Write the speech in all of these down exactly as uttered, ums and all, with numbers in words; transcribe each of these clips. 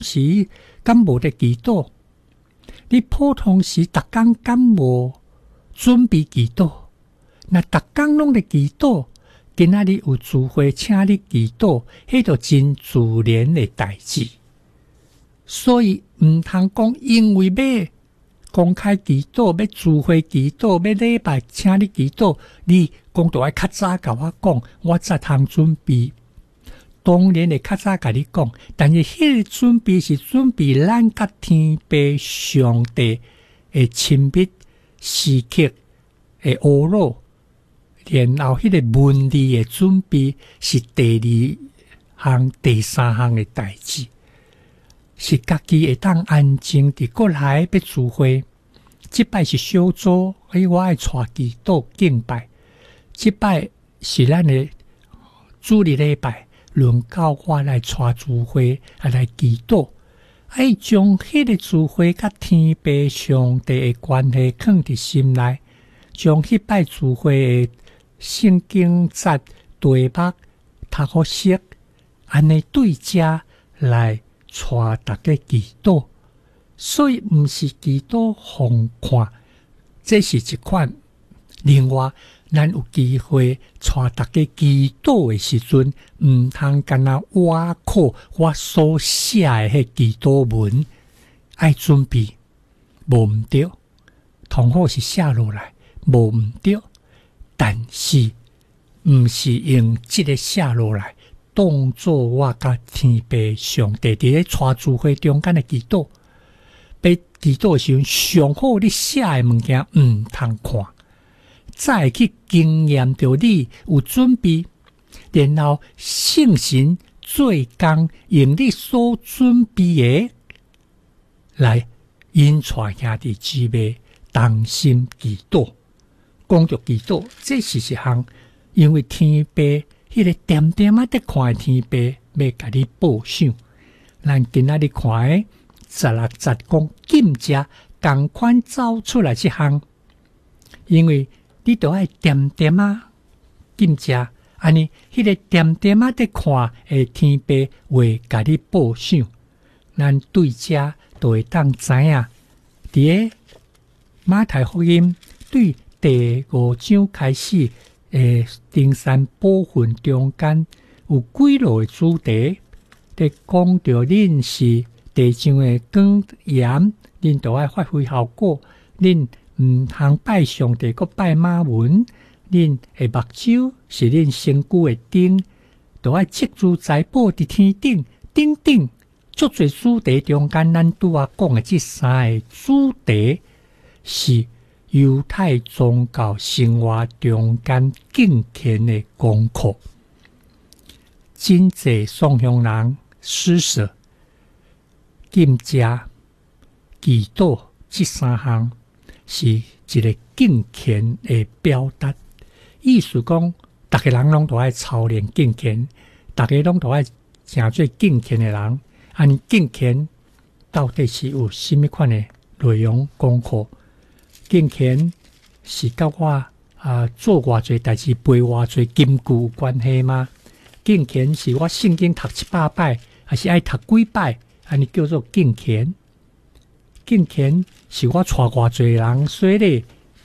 时敢无得祈祷？你普通时逐工敢无准备祈祷？那逐工拢咧祈祷，今仔日有聚会请你祈祷，迄就真自然的代志。所以毋通讲因为要公开祈祷，要聚会祈祷，要礼拜请你祈祷，你讲到爱较早甲我讲，我才通准备。当然会较早甲你讲，但是迄个准备是准备咱甲天父上帝的亲密时刻的恶露，然后迄个文字的准备是第二项、第三项的代志，是家己会当安静地过来要聚会。即摆是小组，哎，我爱带祈祷敬拜。即摆是咱的主日礼拜。轮到我来带聚会，来祈祷，爱将迄个聚会甲天父上帝的关系放伫心内，将迄摆聚会的圣经节题目读好熟，安尼对遮来带大家祈祷。所以毋是祈祷互看，这是一款。另外，咱有机会带大家祈祷的时阵，毋通干那挖苦我所写的迄祈祷文，爱准备，无毋对，同好是写落来，无毋对，但是毋是用即个写落来当作我甲天父上帝伫咧带聚会中间的祈祷。要祈祷的时阵，上好你写的物件毋通看。再去经验到你有准备，然后圣神做工，用你所准备的来引带兄弟姊妹同心祈祷。讲到祈祷，这是一项，因为天父迄个点点啊，得看天父要甲你报赏。咱今仔日看的十六节讲禁食，共款走出来一项，因为你都爱点点啊，禁食，安尼迄个点点啊，得看诶，天父会甲你报赏。咱对遮都会当知影，伫个马太福音对第五章开始，诶，登山宝训中间有几落诶主题，得讲到恁是地上诶光盐，恁都爱发挥效果，恁。毋通拜上帝，搁拜马文。恁的目睭是恁身躯的灯，都爱积珠财宝伫天顶。顶顶足侪主题中间，咱拄啊讲的即三个主题，是犹太宗教生活中间敬虔的功课。真济送乡人施舍、禁食、祈祷即三项。是一个敬虔的表达，意思讲，大家人拢都爱操练敬虔，大家拢都爱成做敬虔的人。按敬虔到底是有什么款的内容功课？敬虔是甲我啊做偌济代志背偌济金句有关系吗？敬虔是我圣经读七八摆，还是爱读几摆？安尼叫做敬虔。敬虔是我带偌济人，所以咧，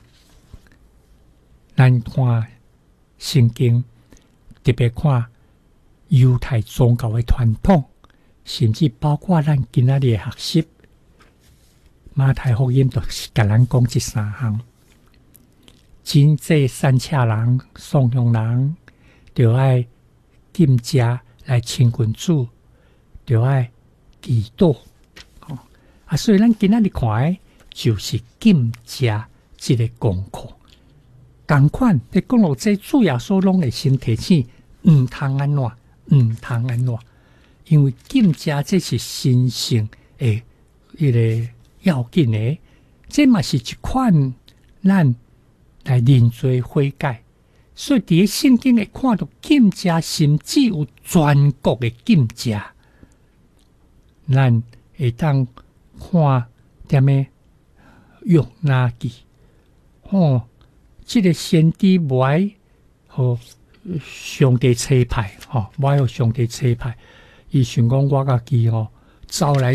咱看圣经，特别看犹太宗教的传统，甚至包括咱今仔日的学习，马太福音就是甲咱讲这三项。真济散车人、送乡人，就爱禁食来亲近主，就爱祈祷。啊，所以咱今仔日看的就是禁食这个功课。同款，你讲到这主耶稣拢会先提醒，毋通安怎，毋通安怎，因为禁食这是神圣的一个要紧的，这嘛是一款咱来认罪悔改。所以伫个圣经会看到禁食，甚至有全国的禁食，咱会当。看点咩约拿记，哦，这个先知无爱和上帝差派，吼、哦，无爱和上帝差派。伊想讲我家己吼， 找来